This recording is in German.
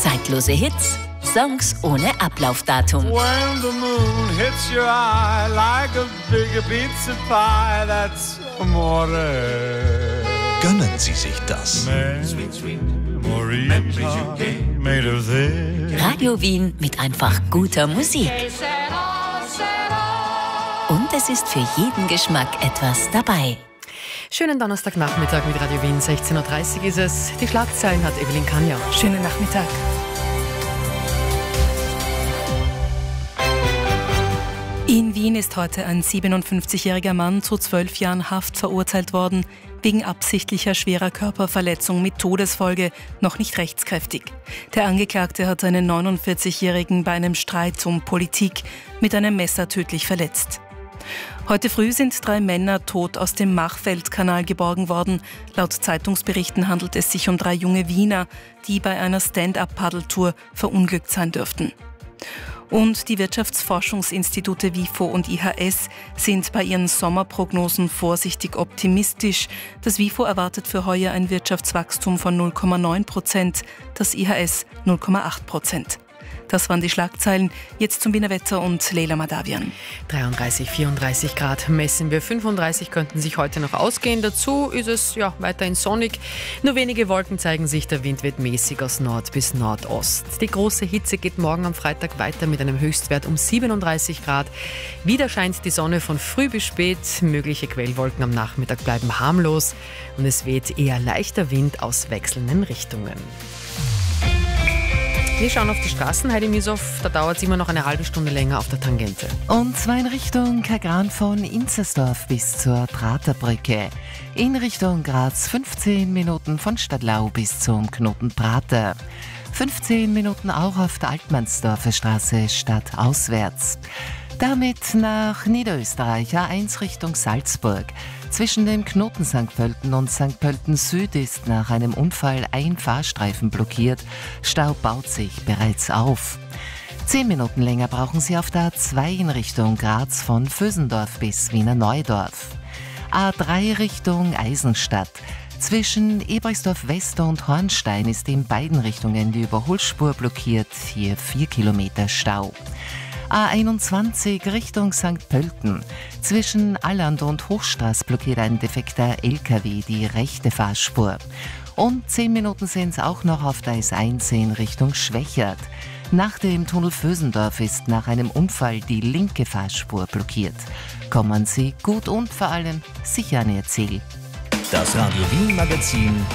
Zeitlose Hits, Songs ohne Ablaufdatum. When the moon hits your eye like a big pizza pie, that's amore. Gönnen Sie sich das. Made of this. Radio Wien mit einfach guter Musik. Und es ist für jeden Geschmack etwas dabei. Schönen Donnerstagnachmittag mit Radio Wien, 16.30 Uhr ist es. Die Schlagzeilen hat Evelyn Kanja. Schönen Nachmittag. In Wien ist heute ein 57-jähriger Mann zu 12 Jahren Haft verurteilt worden, wegen absichtlicher schwerer Körperverletzung mit Todesfolge, noch nicht rechtskräftig. Der Angeklagte hat einen 49-Jährigen bei einem Streit um Politik mit einem Messer tödlich verletzt. Heute früh sind 3 Männer tot aus dem Machfeldkanal geborgen worden. Laut Zeitungsberichten handelt es sich um 3 junge Wiener, die bei einer Stand-up-Paddeltour verunglückt sein dürften. Und die Wirtschaftsforschungsinstitute WIFO und IHS sind bei ihren Sommerprognosen vorsichtig optimistisch. Das WIFO erwartet für heuer ein Wirtschaftswachstum von 0,9%, das IHS 0,8%. Das waren die Schlagzeilen. Jetzt zum Wiener Wetter und Leila Madavian. 33, 34 Grad messen wir. 35 könnten sich heute noch ausgehen. Dazu ist es weiterhin sonnig. Nur wenige Wolken zeigen sich. Der Wind wird mäßig aus Nord bis Nordost. Die große Hitze geht morgen am Freitag weiter mit einem Höchstwert um 37 Grad. Wieder scheint die Sonne von früh bis spät. Mögliche Quellwolken am Nachmittag bleiben harmlos. Und es weht eher leichter Wind aus wechselnden Richtungen. Wir schauen auf die Straßen. Heidi Misow, da dauert es immer noch eine halbe Stunde länger auf der Tangente. Und zwar in Richtung Kagran von Inzersdorf bis zur Praterbrücke. In Richtung Graz 15 Minuten von Stadlau bis zum Knoten Prater. 15 Minuten auch auf der Altmannsdorfer Straße stadtauswärts. Damit nach Niederösterreich, A1 Richtung Salzburg. Zwischen dem Knoten St. Pölten und St. Pölten Süd ist nach einem Unfall ein Fahrstreifen blockiert. Stau baut sich bereits auf. 10 Minuten länger brauchen Sie auf der A2 in Richtung Graz von Vösendorf bis Wiener Neudorf. A3 Richtung Eisenstadt. Zwischen Ebersdorf West und Hornstein ist in beiden Richtungen die Überholspur blockiert. Hier 4 Kilometer Stau. A21 Richtung St. Pölten. Zwischen Alland und Hochstraß blockiert ein defekter LKW die rechte Fahrspur. Und 10 Minuten sind es auch noch auf der S1 in Richtung Schwächert. Nach dem Tunnel Vösendorf ist nach einem Unfall die linke Fahrspur blockiert. Kommen Sie gut und vor allem sicher an Ihr Ziel. Das Radio Wien Magazin